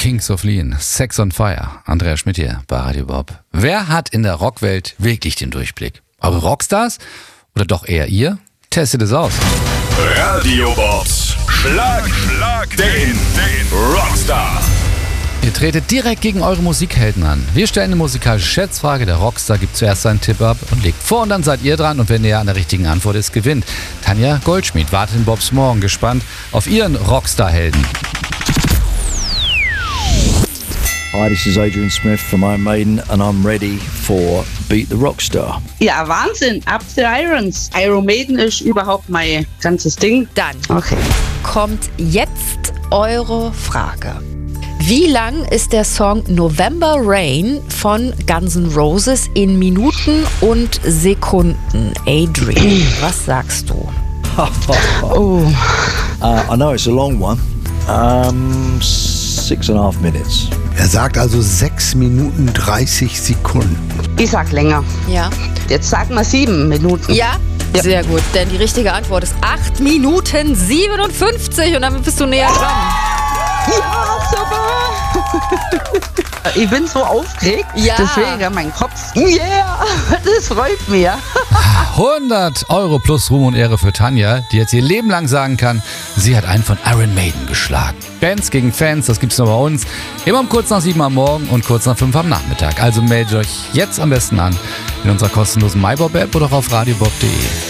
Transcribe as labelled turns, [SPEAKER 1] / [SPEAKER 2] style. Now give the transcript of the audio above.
[SPEAKER 1] Kings of Leon, Sex on Fire. Andrea Schmidt hier bei Radio Bob. Wer hat in der Rockwelt wirklich den Durchblick? Eure Rockstars? Oder doch eher ihr? Testet es aus.
[SPEAKER 2] Radio Bobs Schlag den Rockstar.
[SPEAKER 1] Ihr tretet direkt gegen eure Musikhelden an. Wir stellen eine musikalische Schätzfrage. Der Rockstar gibt zuerst seinen Tipp ab und legt vor und dann seid ihr dran. Und wer näher an der richtigen Antwort ist, gewinnt. Tanja Goldschmidt wartet in Bobs Morgen gespannt auf ihren Rockstar-Helden.
[SPEAKER 3] Hi, this is Adrian Smith from Iron Maiden and I'm ready for Beat the Rockstar.
[SPEAKER 4] Ja, Wahnsinn. Up the Irons. Iron Maiden ist überhaupt mein ganzes Ding.
[SPEAKER 5] Dann
[SPEAKER 4] Okay.
[SPEAKER 5] kommt jetzt eure Frage. Wie lang ist der Song November Rain von Guns N' Roses in Minuten und Sekunden? Adrian, was sagst du?
[SPEAKER 4] Oh,
[SPEAKER 3] I know it's a long one. 6.5 minutes.
[SPEAKER 6] Er sagt also 6 Minuten 30 Sekunden.
[SPEAKER 4] ich sag länger.
[SPEAKER 5] Ja.
[SPEAKER 4] Jetzt sagen wir 7 Minuten.
[SPEAKER 5] Ja?
[SPEAKER 4] Ja.
[SPEAKER 5] Sehr gut, denn die richtige Antwort ist 8 Minuten 57 und damit bist du näher dran.
[SPEAKER 4] Ja, super. Ich bin so aufgeregt.
[SPEAKER 5] Ja.
[SPEAKER 4] Deswegen mein Kopf. Yeah, das freut mich.
[SPEAKER 1] 100 Euro plus Ruhm und Ehre für Tanja, die jetzt ihr Leben lang sagen kann, sie hat einen von Iron Maiden geschlagen. Bands gegen Fans, das gibt's nur bei uns. Immer um kurz nach 7 am Morgen und kurz nach 5 am Nachmittag. Also meldet euch jetzt am besten an in unserer kostenlosen MyBob-App oder auf radiobob.de.